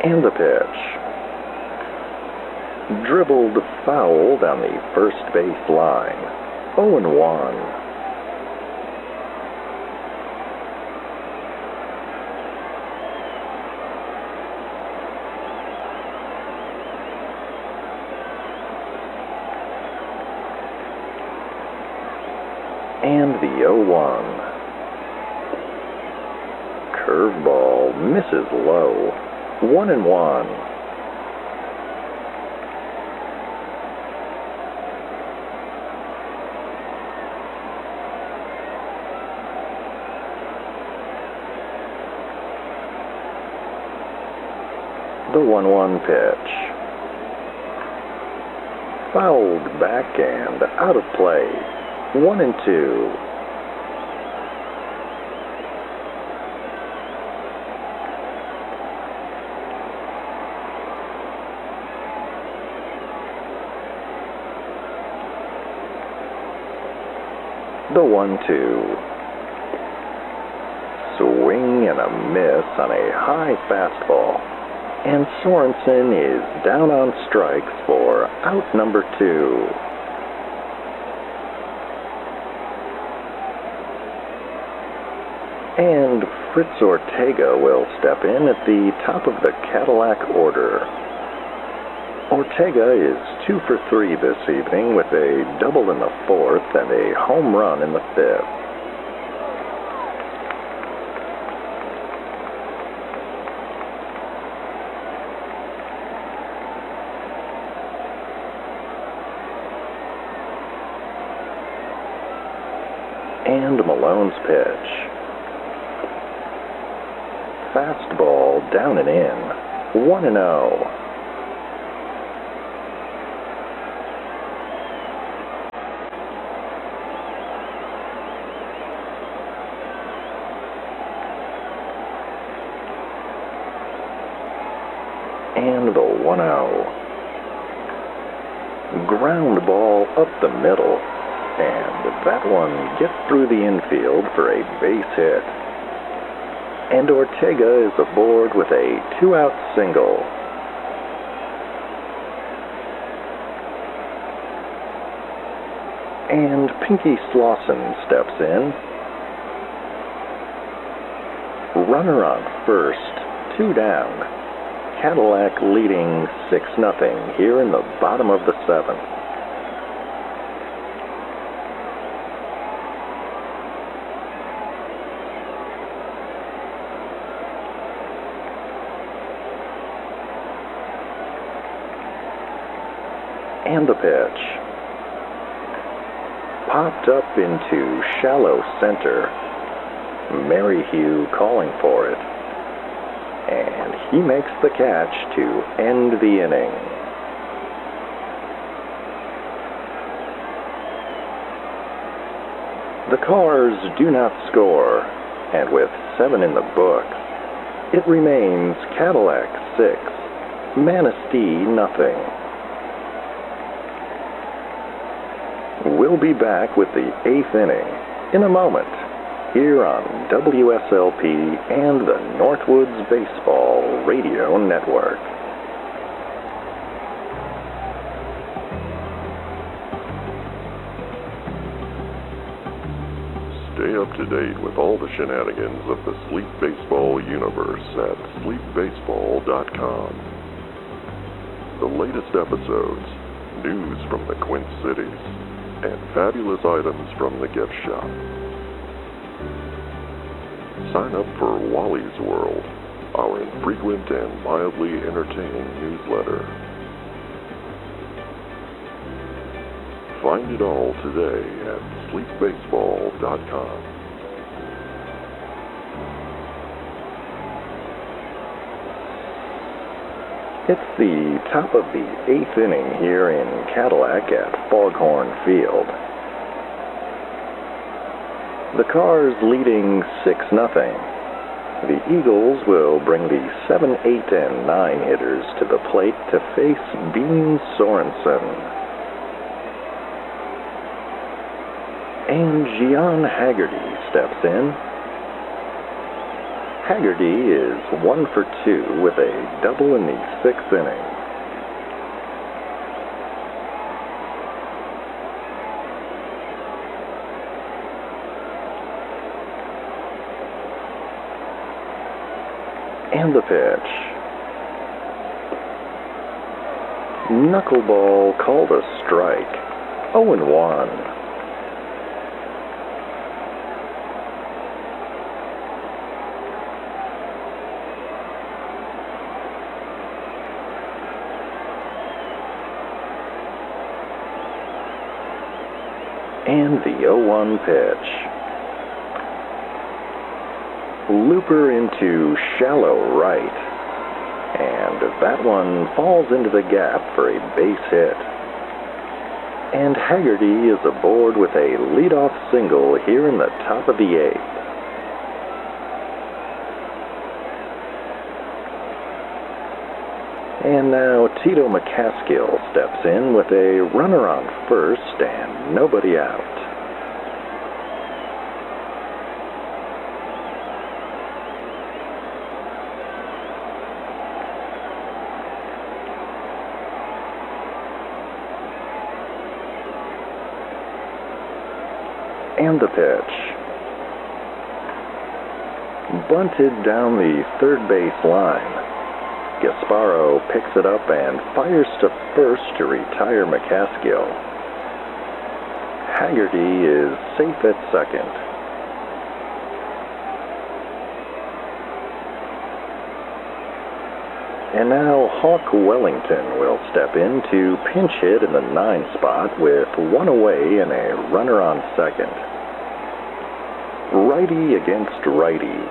And the pitch. Dribbled foul down the first base line. 0-1. And the 0-1. Curveball misses low. 1-1. The 1-1 pitch. Fouled back and out of play. 1-2. The 1-2. Swing and a miss on a high fastball. And Sorensen is down on strikes for out number 2. And Fritz Ortega will step in at the top of the Cadillac order. Ortega is 2 for 3 this evening with a double in the 4th and a home run in the 5th. And Malone's pitch. Fastball down and in. 1-0. And the 1-0. Ground ball up the middle. And that one gets through the infield for a base hit. And Ortega is aboard with a 2-out single. And Pinky Slauson steps in. Runner on first, 2 down. Cadillac leading 6-0 here in the bottom of the 7th. And the pitch. Popped up into shallow center. Merrihew calling for it. And he makes the catch to end the inning. The Cars do not score, and with 7 in the books, it remains Cadillac 6, Manistee nothing. We'll be back with the 8th inning in a moment here on WSLP and the Northwoods Baseball Radio Network. Stay up to date with all the shenanigans of the Sleep Baseball universe at sleepbaseball.com. The latest episodes, news from the Quint Cities, and fabulous items from the gift shop. Sign up for Wally's World, our infrequent and mildly entertaining newsletter. Find it all today at sleepbaseball.com. It's the top of the 8th inning here in Cadillac at Foghorn Field. The Cars leading 6-0. The Eagles will bring the 7, 8, and 9 hitters to the plate to face Bean Sorensen. And Gian Haggerty steps in. Haggerty is 1 for 2 with a double in the 6th inning. And the pitch. Knuckleball called a strike. 0-1. And the 0-1 pitch. Looper into shallow right, and that one falls into the gap for a base hit. And Haggerty is aboard with a leadoff single here in the top of the 8th. And now Tito McCaskill steps in with a runner on first and nobody out. And the pitch. Bunted down the third base line. Gasparo picks it up and fires to first to retire McCaskill. Haggerty is safe at second. And now Hawk Wellington will step in to pinch hit in the 9 spot with 1 away and a runner on second. Righty against righty.